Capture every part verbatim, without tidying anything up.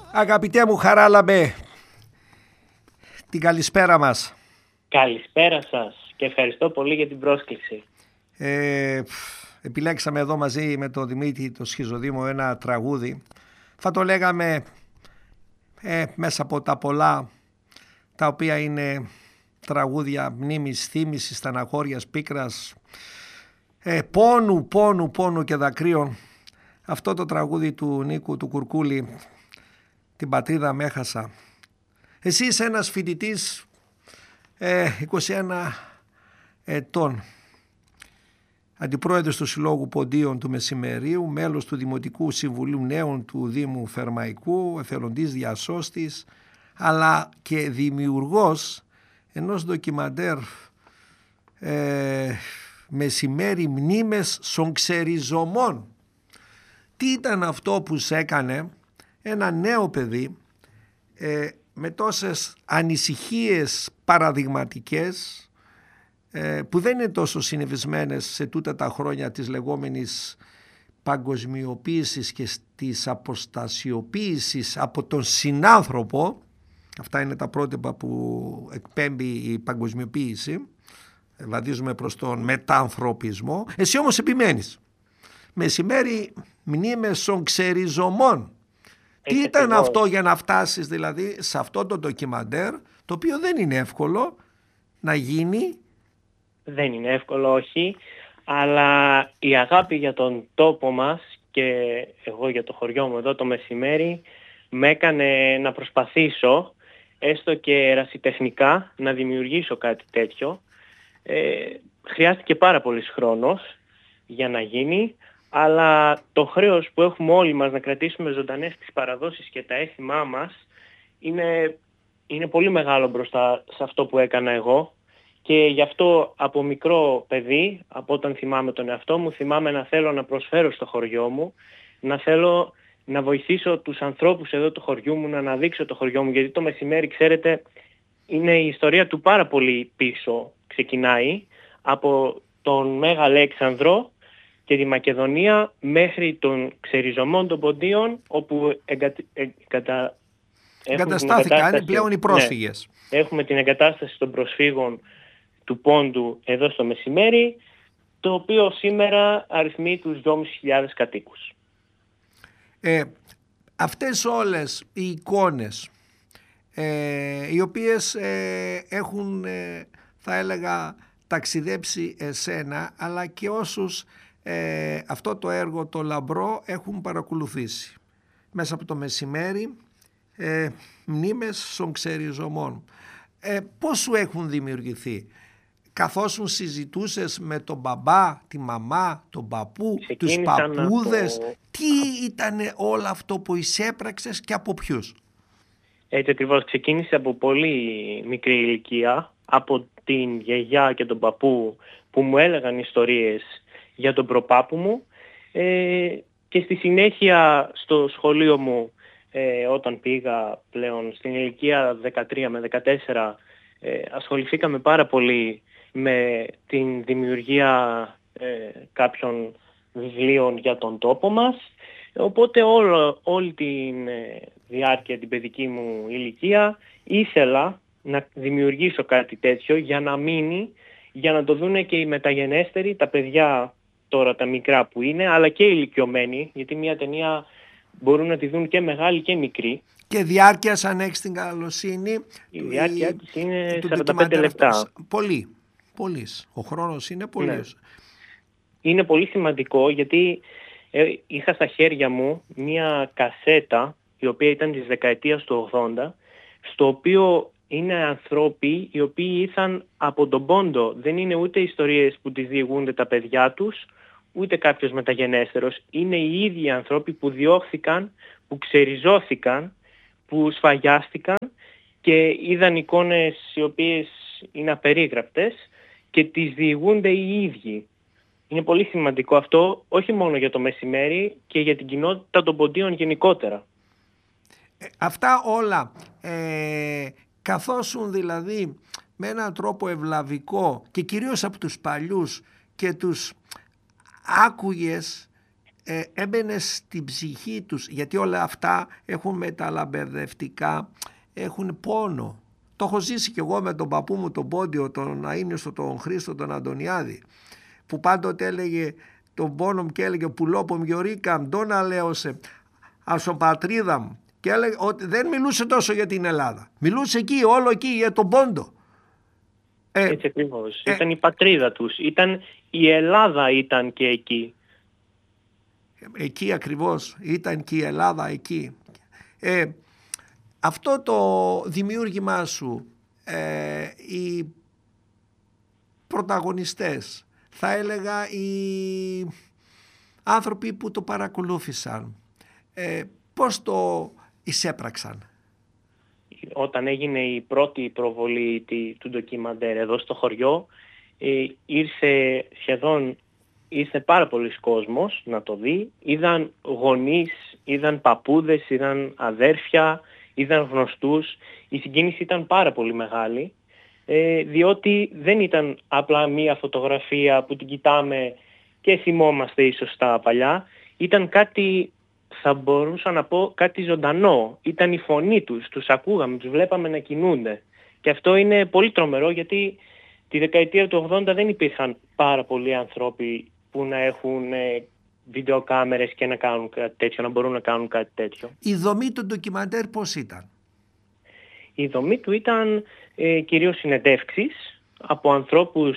Αγαπητέ μου Χαράλαμπε, την καλησπέρα μας. Καλησπέρα σας και ευχαριστώ πολύ για την πρόσκληση. Ε, επιλέξαμε εδώ μαζί με τον Δημήτρη το Σχιζοδήμο ένα τραγούδι. Θα το λέγαμε ε, μέσα από τα πολλά τα οποία είναι τραγούδια μνήμης, θύμησης, στεναχώριας, πίκρας, ε, πόνου, πόνου, πόνου και δακρύων. Αυτό το τραγούδι του Νίκου του Κουρκούλη, την πατρίδα μ' έχασα. Εσύ είσαι ένας φοιτητής ε, είκοσι ένα ετών, αντιπρόεδρος του Συλλόγου Ποντίων του Μεσημερίου, μέλος του Δημοτικού Συμβουλίου Νέων του Δήμου Φερμαϊκού, εθελοντής διασώστης, αλλά και δημιουργός ενός ντοκιμαντέρ ε, «Μεσημέρι μνήμες σονξεριζομών». Τι ήταν αυτό που σε έκανε ένα νέο παιδί ε, με τόσες ανησυχίες παραδειγματικές ε, που δεν είναι τόσο συνηθισμένες σε τούτα τα χρόνια της λεγόμενης παγκοσμιοποίησης και της αποστασιοποίησης από τον συνάνθρωπο. Αυτά είναι τα πρότυπα που εκπέμπει η παγκοσμιοποίηση. Βαδίζουμε προς τον μετανθρωπισμό. Εσύ όμως επιμένεις. Μεσημέρι μνήμες σονξεριζομών. Τι ήταν εγώ. αυτό για να φτάσεις δηλαδή σε αυτό το ντοκιμαντέρ, το οποίο δεν είναι εύκολο να γίνει? Δεν είναι εύκολο, όχι, αλλά η αγάπη για τον τόπο μας και εγώ για το χωριό μου εδώ το Μεσημέρι με έκανε να προσπαθήσω έστω και ερασιτεχνικά να δημιουργήσω κάτι τέτοιο. Ε, χρειάστηκε πάρα πολύς χρόνος για να γίνει, αλλά το χρέος που έχουμε όλοι μας να κρατήσουμε ζωντανές τις παραδόσεις και τα έθιμά μας είναι, είναι πολύ μεγάλο μπροστά σε αυτό που έκανα εγώ, και γι' αυτό από μικρό παιδί, από όταν θυμάμαι τον εαυτό μου, θυμάμαι να θέλω να προσφέρω στο χωριό μου, να θέλω να βοηθήσω τους ανθρώπους εδώ του χωριού μου, να αναδείξω το χωριό μου, γιατί το Μεσημέρι, ξέρετε, είναι η ιστορία του πάρα πολύ πίσω. Ξεκινάει από τον Μέγα Αλέξανδρο και τη Μακεδονία μέχρι των ξεριζωμών των Ποντίων, όπου εγκα... εγκατα... εγκαταστάθηκαν πλέον οι πρόσφυγες. Ναι, έχουμε την εγκατάσταση των προσφύγων του Πόντου εδώ στο Μεσημέρι, το οποίο σήμερα αριθμεί τους δυόμισι χιλιάδες κατοίκους. Ε, αυτές όλες οι εικόνες ε, οι οποίες ε, έχουν ε, θα έλεγα ταξιδέψει εσένα, αλλά και όσους ε, αυτό το έργο το λαμπρό έχουν παρακολουθήσει μέσα από το Μεσημέρι, ε, μνήμες σονξεριζομών, ε, πώς σου έχουν δημιουργηθεί καθώς σου συζητούσες με τον μπαμπά, τη μαμά, τον παππού, τους παππούδες? Από... τι ήταν όλο αυτό που εισέπραξες και από ποιους? Έτσι ακριβώς, ξεκίνησε από πολύ μικρή ηλικία, από την γιαγιά και τον παππού που μου έλεγαν ιστορίες για τον προπάπου μου, ε, και στη συνέχεια στο σχολείο μου, ε, όταν πήγα πλέον στην ηλικία δεκατρία με δεκατέσσερα, ε, ασχοληθήκαμε πάρα πολύ με την δημιουργία ε, κάποιων βιβλίων για τον τόπο μας. Οπότε όλο, όλη τη ε, διάρκεια την παιδική μου ηλικία ήθελα να δημιουργήσω κάτι τέτοιο για να μείνει, για να το δούνε και οι μεταγενέστεροι, τα παιδιά τώρα τα μικρά που είναι, αλλά και οι ηλικιωμένοι, γιατί μια ταινία μπορούν να τη δουν και μεγάλοι και μικροί. Και διάρκεια, αν έχεις την καλοσύνη, η διάρκεια της είναι σαράντα πέντε λεπτά. Πολύ, πολύς. Ο χρόνος είναι πολύς. Ναι. Είναι πολύ σημαντικό, γιατί ε, είχα στα χέρια μου μια κασέτα η οποία ήταν της δεκαετίας του ογδόντα, στο οποίο είναι ανθρώποι οι οποίοι ήρθαν από τον Πόντο. Δεν είναι ούτε ιστορίες που τις διηγούνται τα παιδιά τους, ούτε κάποιος μεταγενέστερος. Είναι οι ίδιοι άνθρωποι που διώχθηκαν, που ξεριζώθηκαν, που σφαγιάστηκαν και είδαν εικόνες οι οποίες είναι απερίγραπτες και τις διηγούνται οι ίδιοι. Είναι πολύ σημαντικό αυτό, όχι μόνο για το Μεσημέρι, και για την κοινότητα των Ποντίων γενικότερα. Ε, αυτά όλα ε, καθόσουν δηλαδή με έναν τρόπο ευλαβικό και κυρίως από τους παλιούς και τους άκουγες ε, έμπαινε στην ψυχή τους, γιατί όλα αυτά έχουν μεταλαμπερδευτικά, έχουν πόνο. Το έχω ζήσει κι εγώ με τον παππού μου τον Πόντιο, τον αείμνηστο, τον Χρήστο, τον Αντωνιάδη, που πάντοτε έλεγε τον πόνο μου και έλεγε «Πουλόπομ γιορίκαμ, ντόνα λέωσε, ασοπατρίδα μου». Και έλεγε ότι δεν μιλούσε τόσο για την Ελλάδα. Μιλούσε εκεί, όλο εκεί, για τον Πόντο. Ε, Έτσι ακριβώς. Ε, ήταν η πατρίδα τους. Ήταν, η Ελλάδα ήταν και εκεί. Εκεί ακριβώς. Ήταν και η Ελλάδα εκεί. Ε, αυτό το δημιούργημά σου, ε, οι πρωταγωνιστές, θα έλεγα οι άνθρωποι που το παρακολούθησαν, ε, πώς το εισέπραξαν? Όταν έγινε η πρώτη προβολή του ντοκιμαντέρ εδώ στο χωριό, ε, ήρθε σχεδόν ήρθε πάρα πολλοί κόσμος να το δει. Είδαν γονείς, είδαν παππούδες, είδαν αδέρφια, είδαν γνωστούς. Η συγκίνηση ήταν πάρα πολύ μεγάλη, ε, διότι δεν ήταν απλά μία φωτογραφία που την κοιτάμε και θυμόμαστε ίσως τα παλιά. Ήταν κάτι, θα μπορούσα να πω, κάτι ζωντανό. Ήταν η φωνή τους, τους ακούγαμε, τους βλέπαμε να κινούνται. Και αυτό είναι πολύ τρομερό, γιατί τη δεκαετία του ογδόντα δεν υπήρχαν πάρα πολλοί άνθρωποι που να έχουν ε, βιντεοκάμερες και να κάνουν κάτι τέτοιο, να μπορούν να κάνουν κάτι τέτοιο. Η δομή του ντοκιμαντέρ πώς ήταν? Η δομή του ήταν ε, κυρίως συνεντεύξεις από ανθρώπους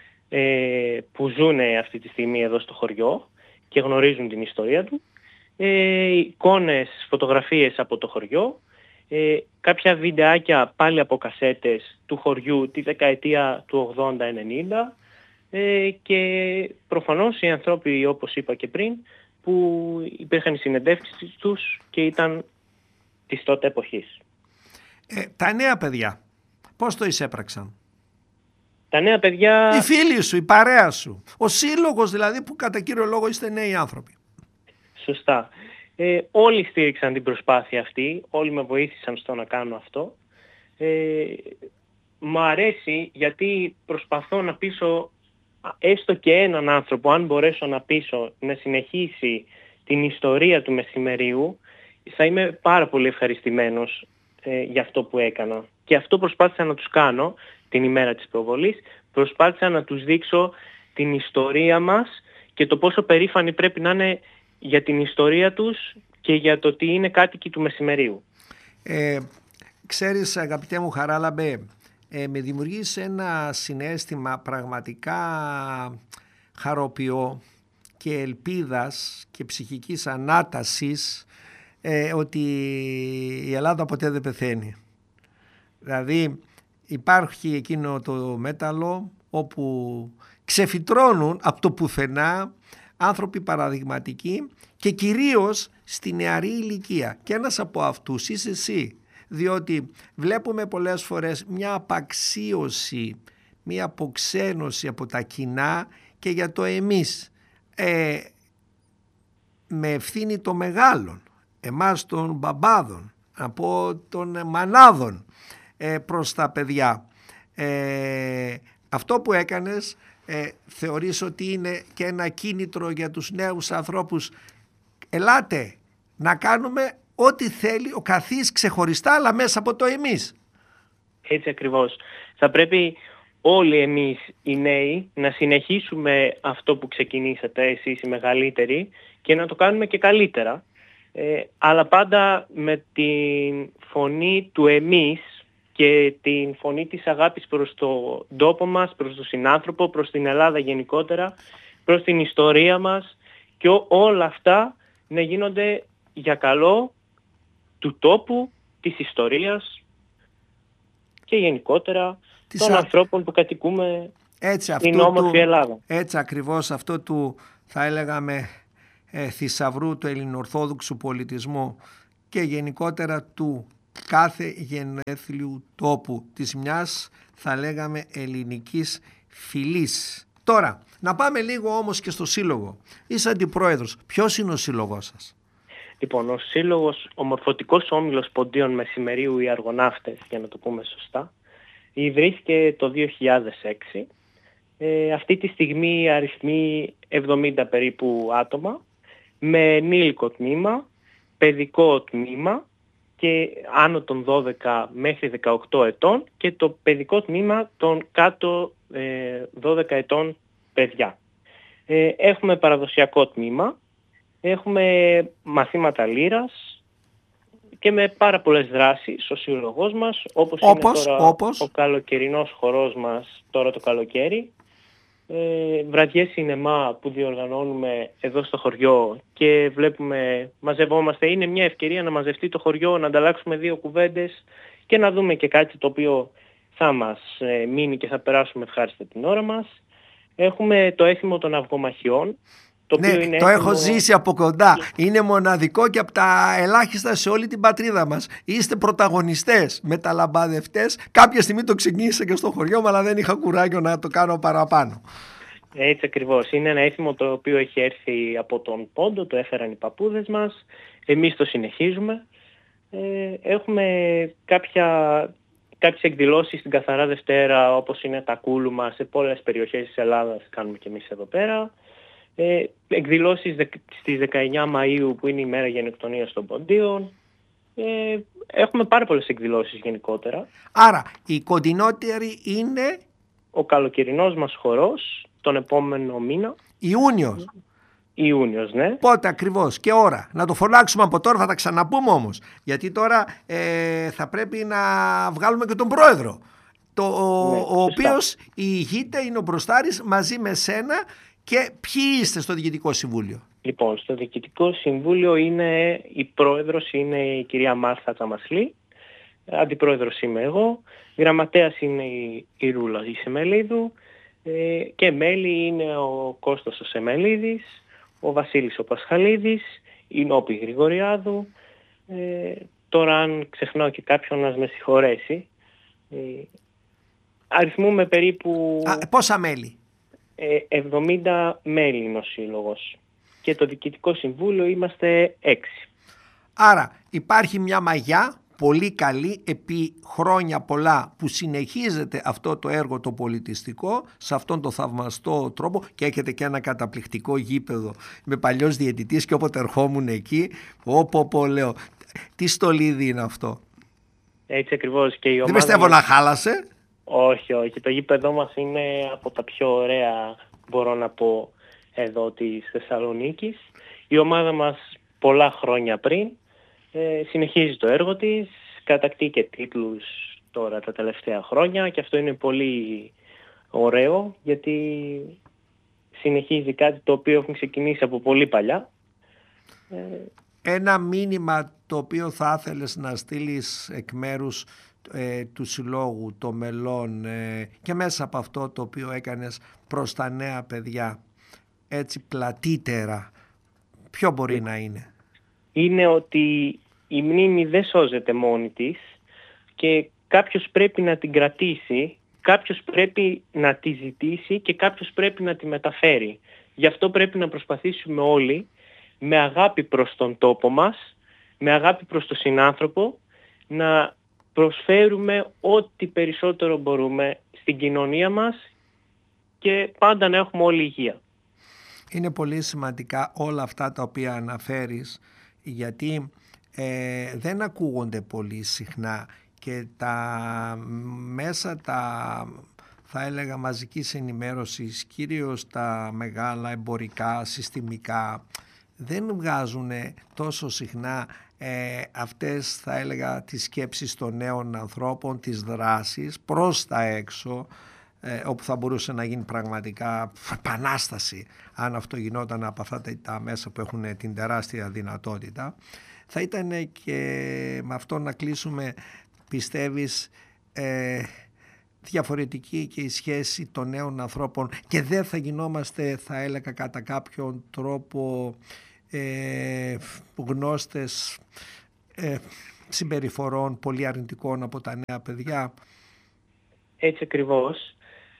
ε, που ζουν αυτή τη στιγμή εδώ στο χωριό και γνωρίζουν την ιστορία του. Ε, εικόνες, φωτογραφίες από το χωριό, ε, κάποια βιντεάκια πάλι από κασέτες του χωριού τη δεκαετία του ογδόντα ενενήντα, ε, και προφανώς οι άνθρωποι, όπως είπα και πριν, που υπήρχαν οι συνεντεύξεις τους και ήταν της τότε εποχής. Ε, τα νέα παιδιά, πώς το εισέπραξαν? Τα νέα παιδιά... Οι φίλοι σου, η παρέα σου, ο σύλλογος δηλαδή, που κατά κύριο λόγο είστε νέοι άνθρωποι. Σωστά. Ε, όλοι στήριξαν την προσπάθεια αυτή, όλοι με βοήθησαν στο να κάνω αυτό. Ε, μ' αρέσει γιατί προσπαθώ να πείσω έστω και έναν άνθρωπο, αν μπορέσω να πείσω να συνεχίσει την ιστορία του μεσημεριού, θα είμαι πάρα πολύ ευχαριστημένος ε, για αυτό που έκανα. Και αυτό προσπάθησα να τους κάνω την ημέρα της προβολής, προσπάθησα να τους δείξω την ιστορία μας και το πόσο περήφανοι πρέπει να είναι για την ιστορία τους και για το ότι είναι κάτοικοι του μεσημερίου. Ε, ξέρεις, αγαπητέ μου Χαράλαμπε, ε, με δημιουργείς ένα συναίσθημα πραγματικά χαροποιό και ελπίδας και ψυχικής ανάτασης, ε, ότι η Ελλάδα ποτέ δεν πεθαίνει. Δηλαδή υπάρχει εκείνο το μέταλλο όπου ξεφυτρώνουν από το πουθενά άνθρωποι παραδειγματικοί και κυρίως στη νεαρή ηλικία. Και ένας από αυτούς είσαι εσύ, διότι βλέπουμε πολλές φορές μια απαξίωση, μια αποξένωση από τα κοινά και για το εμείς. Ε, με ευθύνη των μεγάλων, εμάς των μπαμπάδων, από των μανάδων ε, προς τα παιδιά. Ε, αυτό που έκανες ε, θεωρείς ότι είναι και ένα κίνητρο για τους νέους ανθρώπους? Ελάτε να κάνουμε ό,τι θέλει ο καθής ξεχωριστά, αλλά μέσα από το εμείς. Έτσι ακριβώς. Θα πρέπει όλοι εμείς οι νέοι να συνεχίσουμε αυτό που ξεκινήσατε εσείς οι μεγαλύτεροι και να το κάνουμε και καλύτερα. Ε, αλλά πάντα με την φωνή του εμείς και την φωνή της αγάπης προς τον τόπο μας, προς τον συνάνθρωπο, προς την Ελλάδα γενικότερα, προς την ιστορία μας, και ό, όλα αυτά να γίνονται για καλό του τόπου, της ιστορίας και γενικότερα της των α... ανθρώπων που κατοικούμε στην όμορφη του... Ελλάδα. Έτσι ακριβώς, αυτό του, θα έλεγαμε, ε, θησαυρού του ελληνοορθόδοξου πολιτισμού και γενικότερα του κάθε γενέθλιου τόπου, της μιας, θα λέγαμε, ελληνικής φυλής. Τώρα, να πάμε λίγο όμως και στο σύλλογο. Είσαι αντιπρόεδρος. Ποιος είναι ο σύλλογός σας? Λοιπόν, ο σύλλογος, ο Μορφωτικός Όμιλος Ποντίων Μεσημερίου, οι Αργοναύτες, για να το πούμε σωστά, ιδρύθηκε το δύο χιλιάδες έξι. Ε, αυτή τη στιγμή αριθμεί εβδομήντα περίπου άτομα. με ενήλικο τμήμα, παιδικό τμήμα και άνω των δώδεκα μέχρι δεκαοκτώ ετών και το παιδικό τμήμα των κάτω ε, δώδεκα ετών παιδιά. Ε, έχουμε παραδοσιακό τμήμα, έχουμε μαθήματα λύρας και με πάρα πολλές δράσεις ο σύλλογός μας, όπως, όπως, είναι τώρα όπως. ο καλοκαιρινός χορός μας τώρα το καλοκαίρι, ε, βραδιές σινεμά που διοργανώνουμε εδώ στο χωριό και βλέπουμε, μαζευόμαστε, είναι μια ευκαιρία να μαζευτεί το χωριό, να ανταλλάξουμε δύο κουβέντες και να δούμε και κάτι το οποίο θα μας ε, μείνει και θα περάσουμε ευχάριστα την ώρα μας. Έχουμε το έθιμο των αυγομαχιών. Το, ναι, οποίο είναι το έθιμο... έχω ζήσει από κοντά. Είναι μοναδικό και από τα ελάχιστα σε όλη την πατρίδα μας. Είστε πρωταγωνιστές, μεταλαμπαδευτές. Κάποια στιγμή το ξεκίνησα και στο χωριό μου, αλλά δεν είχα κουράγιο να το κάνω παραπάνω. Έτσι ακριβώς. Είναι ένα έθιμο το οποίο έχει έρθει από τον Πόντο, το έφεραν οι παππούδες μας. Εμείς το συνεχίζουμε. Ε, έχουμε κάποια... κάποιες εκδηλώσεις στην Καθαρά Δευτέρα, όπως είναι τα κούλουμα, σε πολλές περιοχές της Ελλάδας κάνουμε και εμείς εδώ πέρα. Ε, εκδηλώσεις στις δεκαεννιά Μαΐου που είναι η μέρα γενοκτονίας των Ποντίων. Ε, έχουμε πάρα πολλές εκδηλώσεις γενικότερα. Άρα η κοντινότερη είναι ο καλοκαιρινός μας χορός τον επόμενο μήνα. Ιούνιος. Ιούνιος, ναι. Πότε ακριβώς και ώρα. Να το φωνάξουμε από τώρα, θα τα ξαναπούμε όμως. Γιατί τώρα ε, θα πρέπει να βγάλουμε και τον πρόεδρο. Το, ναι, ο οποίος ηγείται, είναι ο μπροστάρης μαζί με σένα. Και ποιοι είστε στο Διοικητικό Συμβούλιο? Λοιπόν, στο Διοικητικό Συμβούλιο είναι η πρόεδρος είναι η κυρία Μάρθα Τσαμασλή, αντιπρόεδρος είμαι εγώ, γραμματέας είναι η, η Ρούλα η Σεμελίδου ε, και μέλη είναι ο Κώστας ο Σεμελίδης, ο Βασίλης ο Πασχαλίδης, η Νόπη Γρηγοριάδου. Ε, τώρα αν ξεχνάω και κάποιον να με συγχωρέσει. Ε, αριθμούμε περίπου... Α, πόσα μέλη? εβδομήντα μέλη είναι ο σύλλογος και το Διοικητικό Συμβούλιο είμαστε έξι. Άρα υπάρχει μια μαγιά πολύ καλή επί χρόνια πολλά που συνεχίζεται αυτό το έργο το πολιτιστικό σε αυτόν τον θαυμαστό τρόπο και έχετε και ένα καταπληκτικό γήπεδο. Είμαι παλιός διαιτητής και όποτε ερχόμουν εκεί όπου όπου λέω τι στολίδι είναι αυτό. Έτσι ακριβώς και η ομάδα. Δεν πιστεύω μας... να χάλασε. Όχι, όχι. Το γήπεδό μας είναι από τα πιο ωραία, μπορώ να πω, εδώ της Θεσσαλονίκης. Η ομάδα μας πολλά χρόνια πριν ε, συνεχίζει το έργο της, κατακτεί και τίτλους τώρα τα τελευταία χρόνια και αυτό είναι πολύ ωραίο γιατί συνεχίζει κάτι το οποίο έχουν ξεκινήσει από πολύ παλιά. Ε, Ένα μήνυμα το οποίο θα ήθελες να στείλεις εκ μέρους Ε, του συλλόγου, των μελών ε, και μέσα από αυτό το οποίο έκανες προς τα νέα παιδιά έτσι πλατύτερα, ποιο μπορεί να είναι? Είναι ότι η μνήμη δεν σώζεται μόνη της και κάποιος πρέπει να την κρατήσει, κάποιος πρέπει να τη ζητήσει και κάποιος πρέπει να τη μεταφέρει. Γι' αυτό πρέπει να προσπαθήσουμε όλοι με αγάπη προς τον τόπο μας, με αγάπη προς τον συνάνθρωπο να προσφέρουμε ό,τι περισσότερο μπορούμε στην κοινωνία μας και πάντα να έχουμε όλη υγεία. Είναι πολύ σημαντικά όλα αυτά τα οποία αναφέρεις γιατί ε, δεν ακούγονται πολύ συχνά και τα μέσα τα θα έλεγα μαζικής ενημέρωσης, κυρίως τα μεγάλα εμπορικά, συστημικά δεν βγάζουν τόσο συχνά ε, αυτές θα έλεγα τις σκέψεις των νέων ανθρώπων, τις δράσεις προς τα έξω ε, όπου θα μπορούσε να γίνει πραγματικά επανάσταση αν αυτό γινόταν από αυτά τα μέσα που έχουν την τεράστια δυνατότητα. Θα ήταν και με αυτό να κλείσουμε, πιστεύεις, ε, διαφορετική και η σχέση των νέων ανθρώπων και δεν θα γινόμαστε θα έλεγα κατά κάποιον τρόπο ε, γνώστες ε, συμπεριφορών πολύ αρνητικών από τα νέα παιδιά? Έτσι ακριβώς.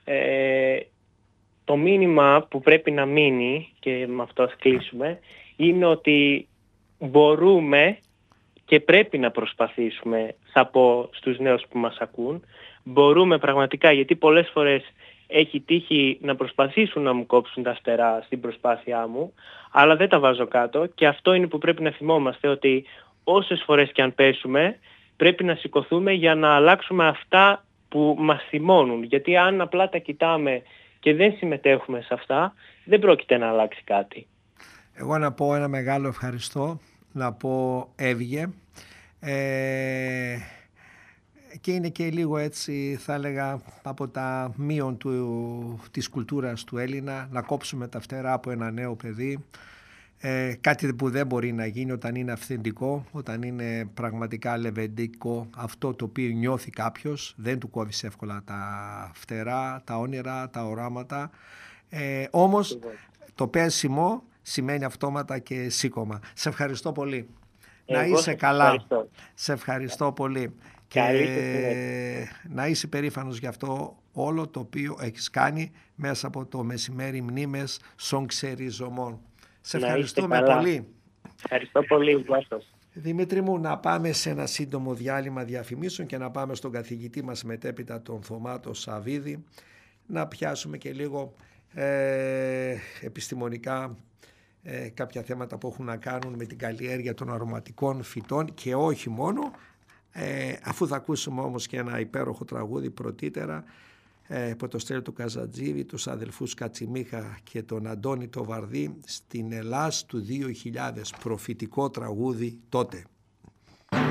Ε, το μήνυμα που πρέπει να μείνει και με αυτό ας κλείσουμε είναι ότι μπορούμε και πρέπει να προσπαθήσουμε, θα πω στους νέους που μας ακούν, μπορούμε πραγματικά, γιατί πολλές φορές έχει τύχει να προσπαθήσουν να μου κόψουν τα φτερά στην προσπάθειά μου, αλλά δεν τα βάζω κάτω, και αυτό είναι που πρέπει να θυμόμαστε, ότι όσες φορές και αν πέσουμε πρέπει να σηκωθούμε για να αλλάξουμε αυτά που μας θυμώνουν, γιατί αν απλά τα κοιτάμε και δεν συμμετέχουμε σε αυτά, δεν πρόκειται να αλλάξει κάτι. Εγώ να πω ένα μεγάλο ευχαριστώ, να πω έβγε, ε, και είναι και λίγο έτσι, θα έλεγα, από τα μείον του, της κουλτούρας του Έλληνα, να κόψουμε τα φτερά από ένα νέο παιδί. Ε, κάτι που δεν μπορεί να γίνει όταν είναι αυθεντικό, όταν είναι πραγματικά λεβεντικό, αυτό το οποίο νιώθει κάποιος, δεν του κόβεις εύκολα τα φτερά, τα όνειρα, τα οράματα. Ε, όμως το πέσιμο σημαίνει αυτόματα και σήκωμα. Σε ευχαριστώ πολύ. Εγώ να είσαι καλά. Ευχαριστώ. Σε ευχαριστώ πολύ. Και να είσαι περήφανος για αυτό όλο το οποίο έχεις κάνει μέσα από το μεσημέρι μνήμες σων ξεριζωμών. Σε ευχαριστούμε πολύ. Ευχαριστώ πολύ. Δημήτρη μου, να πάμε σε ένα σύντομο διάλειμμα διαφημίσεων και να πάμε στον καθηγητή μας μετέπειτα, τον Θωμάτο Σαββίδη, να πιάσουμε και λίγο ε, επιστημονικά ε, κάποια θέματα που έχουν να κάνουν με την καλλιέργεια των αρωματικών φυτών και όχι μόνο, ε, αφού θα ακούσουμε όμως και ένα υπέροχο τραγούδι πρωτήτερα από το Στέλιο του Καζατζίδη, τους αδελφούς Κατσιμίχα και τον Αντώνη το Βαρδί, στην Ελλάς του δύο χιλιάδες, προφητικό τραγούδι τότε.